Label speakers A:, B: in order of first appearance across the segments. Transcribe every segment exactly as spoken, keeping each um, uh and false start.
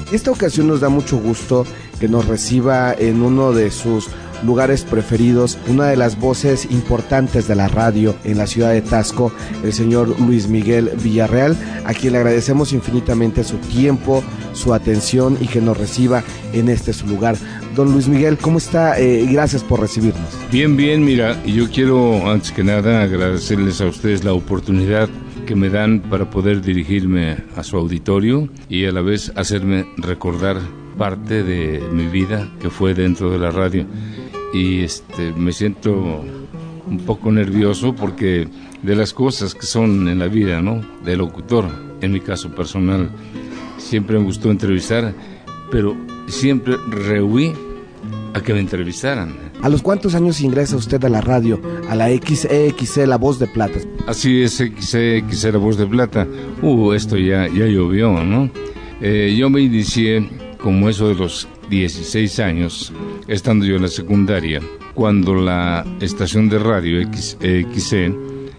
A: Esta ocasión nos da mucho gusto que nos reciba en uno de sus lugares preferidos, una de las voces importantes de la radio en la ciudad de Taxco, el señor Luis Miguel Villarreal, a quien le agradecemos infinitamente su tiempo, su atención y que nos reciba en este su lugar. Don Luis Miguel, ¿cómo está? Eh, gracias por recibirnos.
B: Bien, bien, mira, yo quiero antes que nada agradecerles a ustedes la oportunidad que me dan para poder dirigirme a su auditorio y a la vez hacerme recordar parte de mi vida que fue dentro de la radio. Y este me siento un poco nervioso porque de las cosas que son en la vida, ¿no? De locutor, en mi caso personal, siempre me gustó entrevistar, pero siempre rehuí a que me entrevistaran.
A: ¿A los cuántos años ingresa usted a la radio, a la X E X C, La Voz de Plata?
B: Así es, X E X C, La Voz de Plata. Uh, esto ya, ya llovió, ¿no? Eh, yo me inicié como eso de los dieciséis años, estando yo en la secundaria, cuando la estación de radio X E X C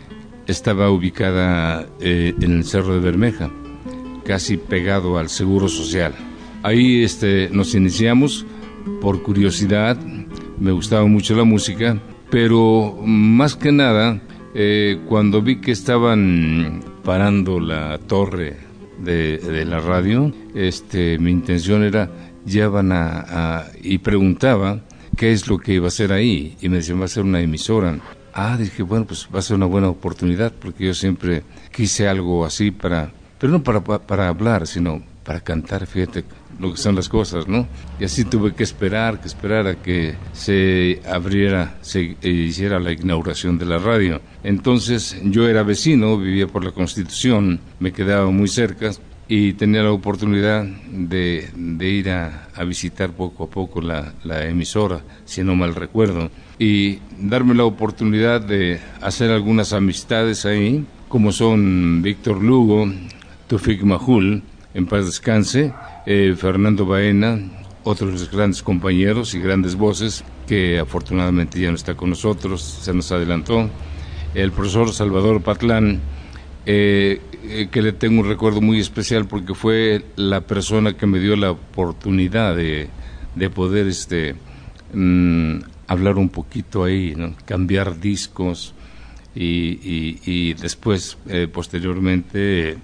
B: estaba ubicada eh, en el Cerro de Bermeja, casi pegado al Seguro Social. Ahí este, nos iniciamos por curiosidad, me gustaba mucho la música, pero más que nada, eh, cuando vi que estaban parando la torre de, de la radio, este, mi intención era, ya van a, a... y preguntaba qué es lo que iba a hacer ahí, y me decían, va a ser una emisora. Ah, dije, bueno, pues va a ser una buena oportunidad, porque yo siempre quise algo así para, pero no para, para, para hablar, sino para cantar, fíjate lo que son las cosas, ¿no? Y así tuve que esperar, que esperar a que se abriera, se hiciera la inauguración de la radio. Entonces, yo era vecino, vivía por la Constitución, me quedaba muy cerca, y tenía la oportunidad de, de ir a, a visitar poco a poco la, la emisora, si no mal recuerdo, y darme la oportunidad de hacer algunas amistades ahí, como son Víctor Lugo, Tufik Mahul, en paz descanse, eh, Fernando Baena, otros grandes compañeros y grandes voces, que afortunadamente ya no está con nosotros, se nos adelantó, el profesor Salvador Patlán, eh, eh, que le tengo un recuerdo muy especial porque fue la persona que me dio la oportunidad de, de poder este mmm, hablar un poquito ahí, ¿no? Cambiar discos y, y, y después, eh, posteriormente, eh,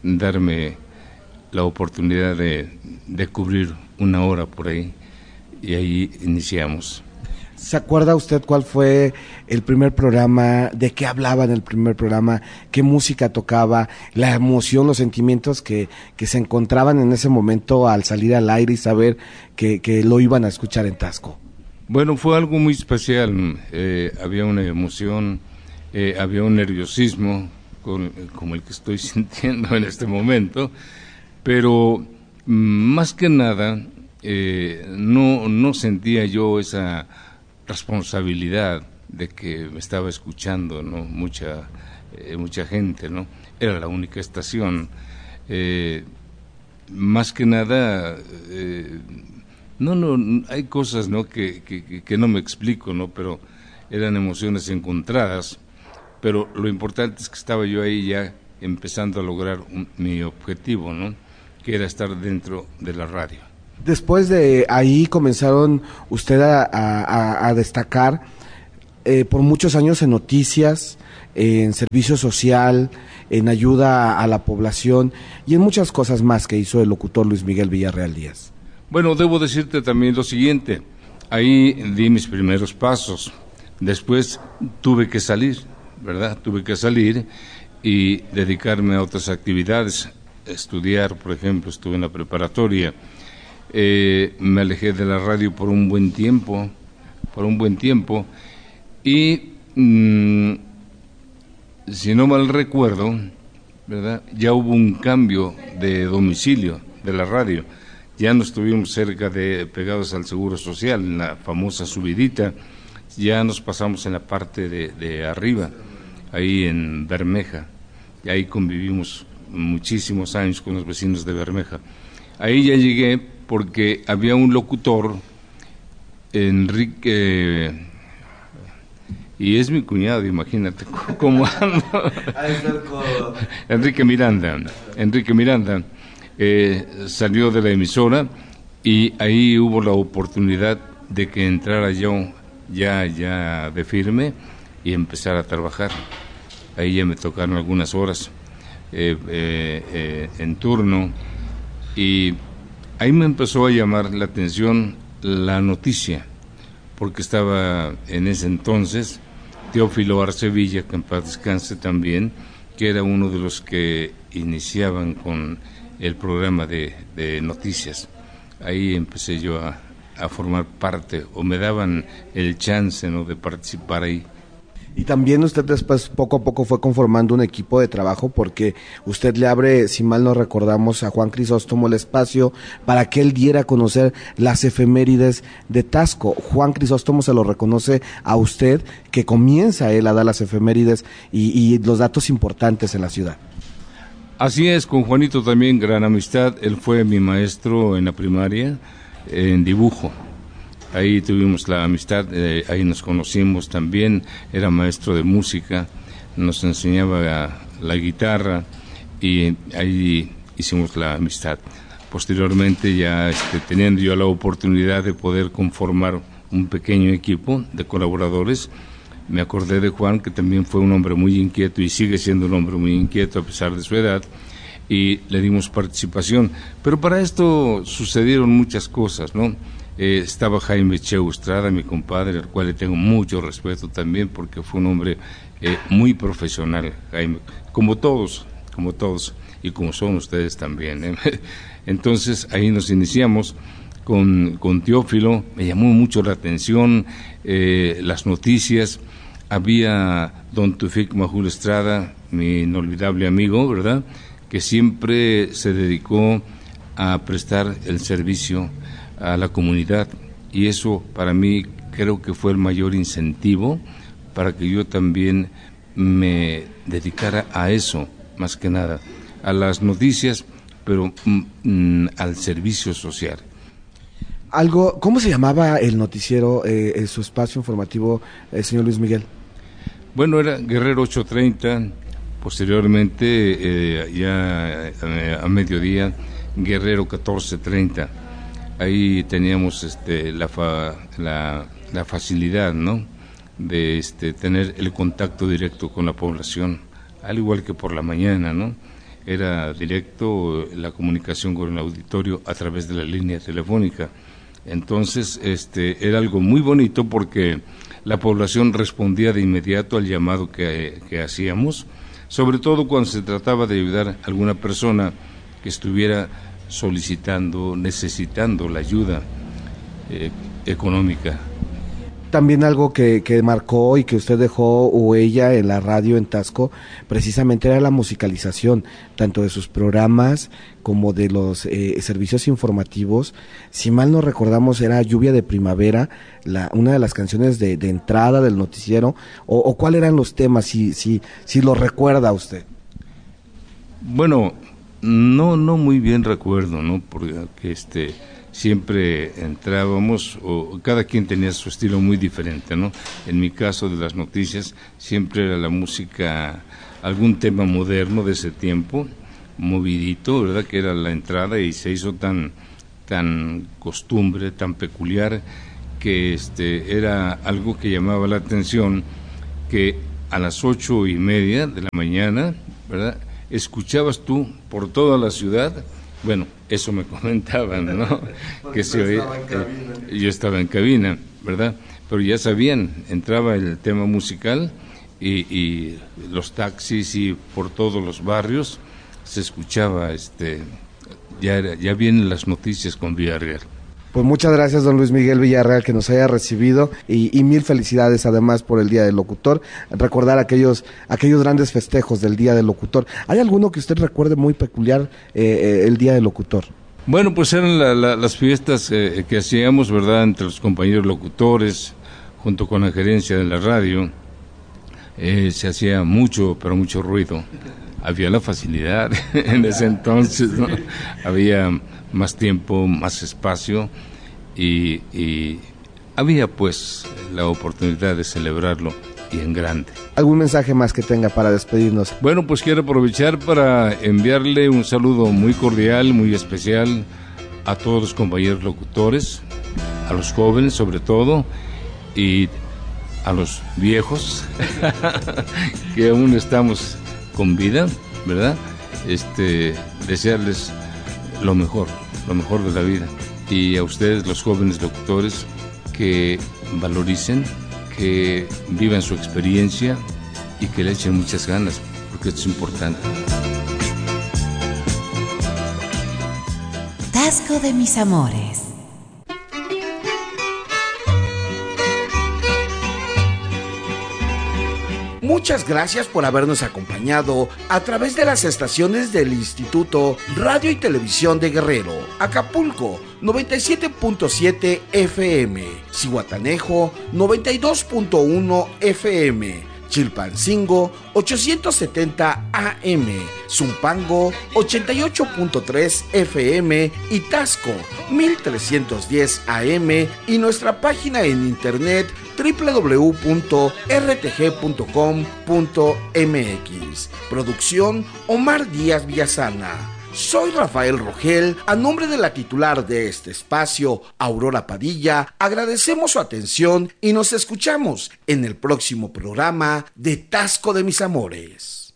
B: darme la oportunidad de, de cubrir una hora por ahí, y ahí iniciamos.
A: ¿Se acuerda usted cuál fue el primer programa, de qué hablaba en el primer programa, qué música tocaba, la emoción, los sentimientos que, que se encontraban en ese momento al salir al aire y saber que, que lo iban a escuchar en Taxco?
B: Bueno, fue algo muy especial, eh, había una emoción, eh, había un nerviosismo con, como el que estoy sintiendo en este momento, pero más que nada eh, no, no sentía yo esa responsabilidad de que me estaba escuchando, ¿no? Mucha, eh, mucha gente, ¿no? Era la única estación. Eh, más que nada, eh, no, no, hay cosas, ¿no? Que, que, que no me explico, ¿no? Pero eran emociones encontradas. Pero lo importante es que estaba yo ahí ya empezando a lograr un, mi objetivo, ¿no? Que era estar dentro de la radio.
A: Después de ahí comenzaron usted a, a, a destacar eh, por muchos años en noticias, en servicio social, en ayuda a la población y en muchas cosas más que hizo el locutor Luis Miguel Villarreal Díaz.
B: Bueno, debo decirte también lo siguiente, ahí di mis primeros pasos, después tuve que salir, ¿verdad? Tuve que salir y dedicarme a otras actividades, estudiar, por ejemplo, estuve en la preparatoria. Eh, me alejé de la radio por un buen tiempo, por un buen tiempo, y mmm, si no mal recuerdo, ¿verdad? Ya hubo un cambio de domicilio de la radio, ya no estuvimos cerca de, pegados al Seguro Social, en la famosa subidita, ya nos pasamos en la parte de, de arriba, ahí en Bermeja, y ahí convivimos muchísimos años con los vecinos de Bermeja. Ahí ya llegué porque había un locutor, Enrique, y es mi cuñado, imagínate cómo ando. Enrique Miranda, Enrique Miranda, eh, salió de la emisora y ahí hubo la oportunidad de que entrara yo ya, ya de firme y empezar a trabajar. Ahí ya me tocaron algunas horas eh, eh, eh, en turno, y ahí me empezó a llamar la atención la noticia, porque estaba en ese entonces Teófilo Arcevilla, que en paz descanse también, que era uno de los que iniciaban con el programa de, de noticias. Ahí empecé yo a, a formar parte, o me daban el chance, ¿no?, de participar ahí.
A: Y también usted después poco a poco fue conformando un equipo de trabajo, porque usted le abre, si mal no recordamos, a Juan Crisóstomo el espacio para que él diera a conocer las efemérides de Taxco. Juan Crisóstomo se lo reconoce a usted, que comienza él a dar las efemérides y, y los datos importantes en la ciudad.
B: Así es, con Juanito también gran amistad. Él fue mi maestro en la primaria, en dibujo. Ahí tuvimos la amistad, eh, ahí nos conocimos también. Era maestro de música, nos enseñaba la guitarra y ahí hicimos la amistad. Posteriormente, ya este, teniendo yo la oportunidad de poder conformar un pequeño equipo de colaboradores, me acordé de Juan, que también fue un hombre muy inquieto y sigue siendo un hombre muy inquieto a pesar de su edad, y le dimos participación. Pero para esto sucedieron muchas cosas, ¿no? Eh, estaba Jaime Cheu Estrada, mi compadre, al cual le tengo mucho respeto también, porque fue un hombre eh, muy profesional, Jaime, como todos, como todos, y como son ustedes también, ¿eh? Entonces ahí nos iniciamos con, con Teófilo. Me llamó mucho la atención eh, las noticias. Había don Tufik Majul Estrada, mi inolvidable amigo, ¿verdad?, que siempre se dedicó a prestar el servicio a la comunidad, y eso para mí creo que fue el mayor incentivo para que yo también me dedicara a eso, más que nada, a las noticias, pero mm, al servicio social.
A: Algo, ¿cómo se llamaba el noticiero, eh, en su espacio informativo, eh, señor Luis Miguel?
B: Bueno, era Guerrero ocho treinta, posteriormente, eh, ya eh, a mediodía, Guerrero catorce treinta. Ahí teníamos este, la, fa, la, la facilidad, ¿no?, de este, tener el contacto directo con la población, al igual que por la mañana, ¿no? Era directo la comunicación con el auditorio a través de la línea telefónica. Entonces, este, era algo muy bonito, porque la población respondía de inmediato al llamado que, que hacíamos, sobre todo cuando se trataba de ayudar a alguna persona que estuviera solicitando, necesitando la ayuda eh, económica.
A: También algo que, que marcó y que usted dejó huella en la radio en Taxco, precisamente era la musicalización, tanto de sus programas como de los eh, servicios informativos. Si mal no recordamos, era Lluvia de Primavera, la, una de las canciones de, de entrada del noticiero, o, o cuáles eran los temas, si, si, si lo recuerda usted.
B: Bueno, no, no muy bien recuerdo, ¿no?, porque este... siempre entrábamos, o cada quien tenía su estilo muy diferente, ¿no? En mi caso, de las noticias, siempre era la música, algún tema moderno de ese tiempo, movidito, ¿verdad?, que era la entrada, y se hizo tan, tan costumbre, tan peculiar, que este era algo que llamaba la atención, que a las ocho y media de la mañana, ¿verdad?, escuchabas tú por toda la ciudad. Bueno, eso me comentaban, ¿no? Que se oía, eh, yo estaba en cabina, ¿verdad? Pero ya sabían, entraba el tema musical y, y los taxis, y por todos los barrios se escuchaba, este, ya era, ya vienen las noticias con Villarreal.
A: Pues muchas gracias, don Luis Miguel Villarreal, que nos haya recibido, y, y mil felicidades además por el Día del Locutor. Recordar aquellos aquellos grandes festejos del Día del Locutor. ¿Hay alguno que usted recuerde muy peculiar, eh, eh, el Día del Locutor?
B: Bueno, pues eran la, la, las fiestas eh, que hacíamos, ¿verdad?, entre los compañeros locutores, junto con la gerencia de la radio. Eh, se hacía mucho, pero mucho ruido. Había la facilidad en ese entonces, ¿no? Había más tiempo, más espacio, y, y había pues la oportunidad de celebrarlo y en grande.
A: ¿Algún mensaje más que tenga para despedirnos?
B: Bueno, pues quiero aprovechar para enviarle un saludo muy cordial, muy especial a todos los compañeros locutores, a los jóvenes sobre todo, y a los viejos, que aún estamos con vida, ¿verdad? Este, desearles lo mejor, lo mejor de la vida. Y a ustedes, los jóvenes locutores, que valoricen, que vivan su experiencia y que le echen muchas ganas, porque esto es importante.
C: Tasco de mis amores.
A: Muchas gracias por habernos acompañado a través de las estaciones del Instituto Radio y Televisión de Guerrero, Acapulco noventa y siete punto siete F M, Zihuatanejo noventa y dos punto uno F M, Chilpancingo ochocientos setenta A M, Zumpango ochenta y ocho punto tres F M y Tasco mil trescientos diez A M, y nuestra página en internet doble u doble u doble u punto r t g punto com punto m x. Producción Omar Díaz Villasana. Soy Rafael Rogel. A nombre de la titular de este espacio, Aurora Padilla, agradecemos su atención y nos escuchamos en el próximo programa de Tasco de mis amores.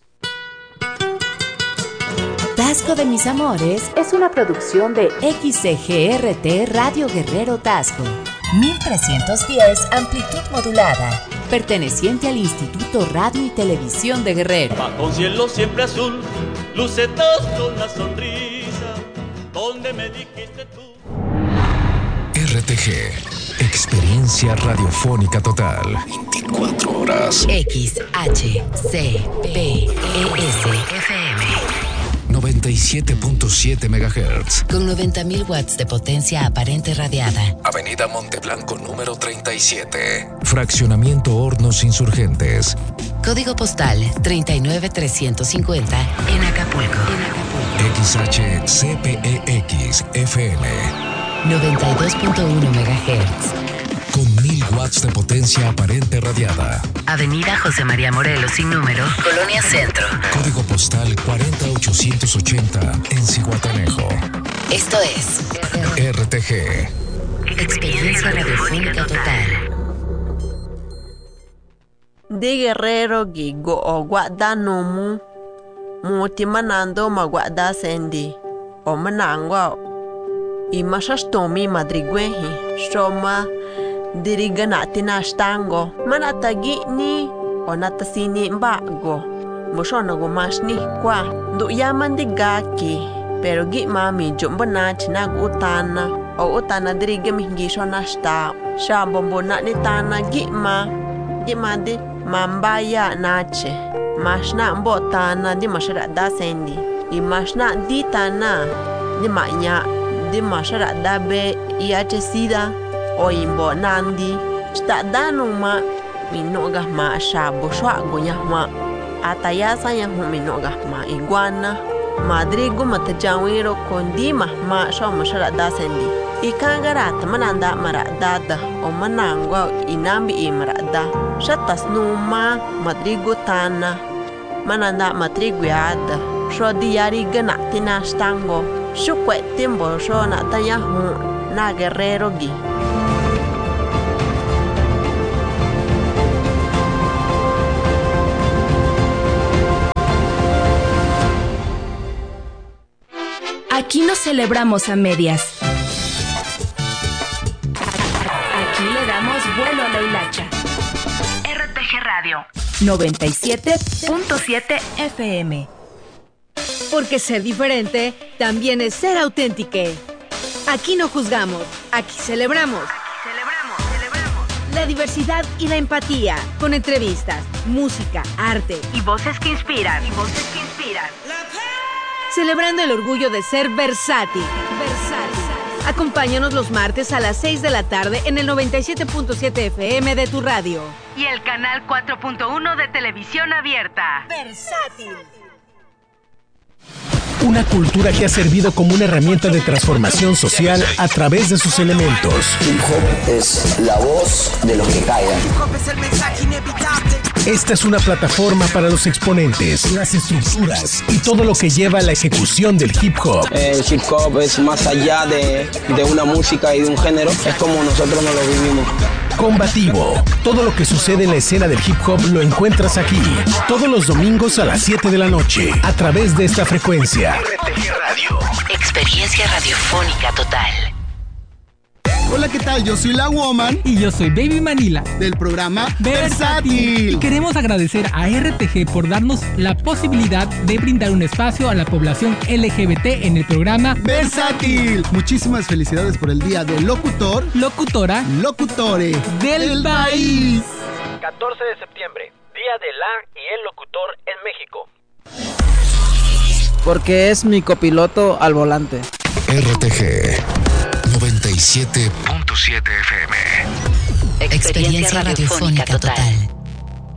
C: Tasco de mis amores es una producción de X C G R T Radio Guerrero Tasco, mil trescientos diez amplitud modulada, perteneciente al Instituto Radio y Televisión de Guerrero.
D: Bajo un cielo siempre azul, luce Tasco una sonrisa, donde me dijiste tú.
E: R T G, experiencia radiofónica total. veinticuatro horas.
C: X H C P E S F M.
E: noventa y siete punto siete megahertz.
C: Con noventa mil watts de potencia aparente radiada.
E: Avenida Monteblanco número treinta y siete. Fraccionamiento Hornos Insurgentes.
C: Código postal treinta y nueve trescientos cincuenta en Acapulco.
E: X H C P E X F M.
C: noventa y dos punto uno megahertz.
E: Con mil watts de potencia aparente radiada.
C: Avenida José María Morelos sin número, Colonia Centro.
E: Código postal cuarenta ochocientos ochenta en Zihuatanejo.
C: Esto es
E: R T G,
C: experiencia radiofónica total.
F: De Guerrero gigo o guarda nomu muti manando ma guarda sendi o manangwa i mashastomi madrigwehi shoma diriganati nashtango manatagi ni onatasini mbago moshona go mashni kwa du yaman digaki pero gi mami jombana china utana o utana dirigami gisho nashta shambombo na nitana gi ma gi mandi mambaya nache mashna mbotana di mashara da sendi i mashna ditana di manya di mashara da be iache sida o imbo nandi sta danu ma minoga ma shabo shwa gonya ma atayasa ya minoga ma iguana madrigo matajawiro kondi ma ma sho mashara da sendi ikangarat mananda maradada o manangwa inambi imrada shatas numa madrigo tana mananda matrigo yada sho diari gana tinastango shukwe timbo sho na tanya hu na Guerrero gi.
G: Aquí no celebramos a medias. Aquí le damos vuelo a la hilacha. R T G Radio noventa y siete punto siete F M.
H: Porque ser diferente también es ser auténtico. Aquí no juzgamos, aquí celebramos.
G: Aquí celebramos, celebramos.
H: La diversidad y la empatía, con entrevistas, música, arte
G: y voces que inspiran. Y voces que inspiran.
H: Celebrando el orgullo de ser versátil. Versátil. Acompáñanos los martes a las seis de la tarde en el noventa y siete punto siete F M de tu radio.
G: Y el canal cuatro punto uno de televisión abierta.
H: Versátil.
I: Una cultura que ha servido como una herramienta de transformación social a través de sus elementos.
J: Hip hop es la voz de los que callan.
K: Hip hop es el mensaje inevitable.
I: Esta es una plataforma para los exponentes, las estructuras y todo lo que lleva a la ejecución del hip hop.
J: El hip hop es más allá de, de una música y de un género, es como nosotros nos lo vivimos.
I: Combativo. Todo lo que sucede en la escena del hip hop lo encuentras aquí. Todos los domingos a las siete de la noche, a través de esta frecuencia. R T G Radio.
C: Experiencia radiofónica total.
K: Hola, ¿qué tal? Yo soy La Woman.
L: Y yo soy Baby Manila.
K: Del programa
L: Versátil.
K: Versátil.
L: Queremos agradecer a R T G por darnos la posibilidad de brindar un espacio a la población L G B T en el programa
K: Versátil. Muchísimas felicidades por el Día del Locutor,
L: Locutora,
K: Locutore
L: del, del país.
M: catorce de septiembre, Día de la y el Locutor en México.
N: Porque es mi copiloto al volante.
E: R T G noventa y siete punto siete F M.
C: Experiencia radiofónica total.